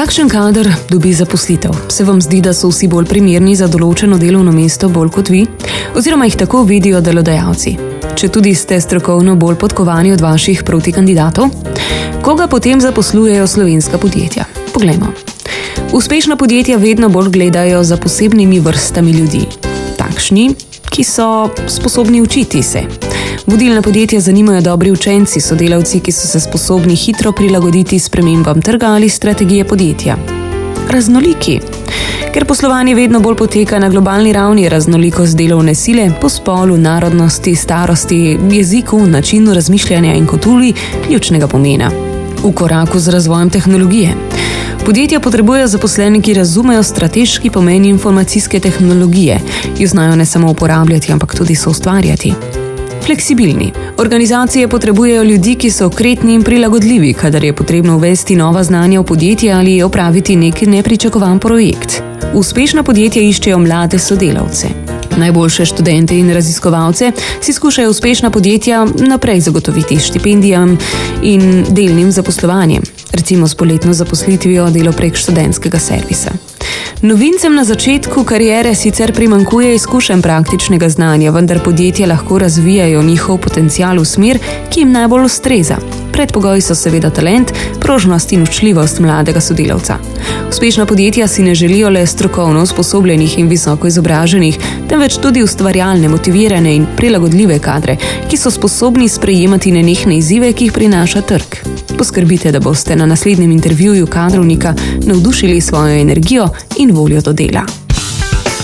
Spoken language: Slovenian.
Kakšen kader dobi zaposlitev? Se vam zdi, da so vsi bolj primerni za določeno delovno mesto bolj kot vi? Oziroma jih tako vidijo delodajalci? Če tudi ste strokovno bolj podkovani od vaših protikandidatov? Koga potem zaposlujejo slovenska podjetja? Poglejmo. Uspešna podjetja vedno bolj gledajo za posebnimi vrstami ljudi. Takšni, ki so sposobni učiti se. Vodilna podjetja zanimajo dobri učenci, sodelavci, ki so se sposobni hitro prilagoditi spremembam trga ali strategije podjetja. Raznoliki. Ker poslovanje vedno bolj poteka na globalni ravni, raznolikost delovne sile po spolu, narodnosti, starosti, jeziku, načinu razmišljanja in kulturi ključnega pomena. V koraku z razvojem tehnologije. Podjetja potrebujejo zaposlene, ki razumejo strateški pomen informacijske tehnologije, jo znajo ne samo uporabljati, ampak tudi soustvarjati. Fleksibilni. Organizacije potrebujejo ljudi, ki so okretni in prilagodljivi, kadar je potrebno uvesti nova znanja v podjetje ali opraviti nek nepričakovan projekt. Uspešna podjetja iščejo mlade sodelavce. Najboljše študente in raziskovalce si skušajo uspešna podjetja naprej zagotoviti štipendijam in delnim zaposlovanjem, recimo s poletno zaposlitvijo delo prek študentskega servisa. Novincem na začetku kariere sicer primanjkuje izkušenj praktičnega znanja, vendar podjetja lahko razvijajo njihov potencial v smer, ki jim najbolj ustreza. Predpogoji so seveda talent, prožnost in učljivost mladega sodelavca. Uspešna podjetja si ne želijo le strokovno usposobljenih in visoko izobraženih, temveč tudi ustvarjalne, motivirane in prilagodljive kadre, ki so sposobni sprejemati nenehne izzive, ki jih prinaša trg. Poskrbite, da boste na naslednjem intervjuju kadrovnika navdušili svojo energijo in voljo do dela.